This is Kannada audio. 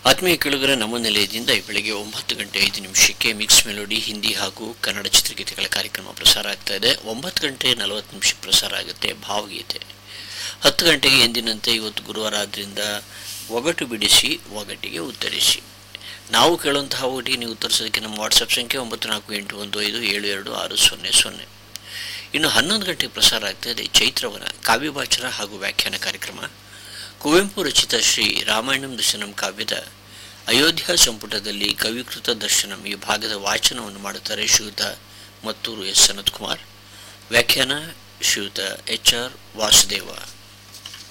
ಆತ್ಮೀಯ ಕೇಳುಗರ ನಮ್ಮ ನಿಲಯದಿಂದ ಬೆಳಗ್ಗೆ 9:05 ಮಿಕ್ಸ್ ಮೆಲೋಡಿ ಹಿಂದಿ ಹಾಗೂ ಕನ್ನಡ ಚಿತ್ರಗೀತೆಗಳ ಕಾರ್ಯಕ್ರಮ ಪ್ರಸಾರ ಆಗ್ತಾ ಇದೆ. 9:40 ಪ್ರಸಾರ ಆಗುತ್ತೆ ಭಾವಗೀತೆ. 10 ಗಂಟೆಗೆ ಎಂದಿನಂತೆ ಇವತ್ತು ಗುರುವಾರ ಆದ್ದರಿಂದ ಒಗಟು ಬಿಡಿಸಿ ಒಗಟಿಗೆ ಉತ್ತರಿಸಿ. ನಾವು ಕೇಳುವಂತಹ ಒಗಟಿಗೆ ನೀವು ಉತ್ತರಿಸೋದಕ್ಕೆ ನಮ್ಮ ವಾಟ್ಸಪ್ ಸಂಖ್ಯೆ 9481572600. ಇನ್ನು 11 ಗಂಟೆಗೆ ಪ್ರಸಾರ ಆಗ್ತಾ ಇದೆ ಚೈತ್ರವನ ಕಾವ್ಯವಾಚನ ಹಾಗೂ ವ್ಯಾಖ್ಯಾನ ಕಾರ್ಯಕ್ರಮ. ಕುವೆಂಪು ರಚಿತ ಶ್ರೀ ರಾಮಾಯಣಂ ದರ್ಶನಂ ಕಾವ್ಯದ ಅಯೋಧ್ಯ ಸಂಪುಟದಲ್ಲಿ ಕವಿಕೃತ ದರ್ಶನಂ ಈ ಭಾಗದ ವಾಚನವನ್ನು ಮಾಡುತ್ತಾರೆ ಶ್ರೀಯುತ ಮತ್ತೂರು ಎಸ್ ಸನತ್ ಕುಮಾರ್. ವ್ಯಾಖ್ಯಾನ ಶ್ರೀಯುತ HR ವಾಸುದೇವ.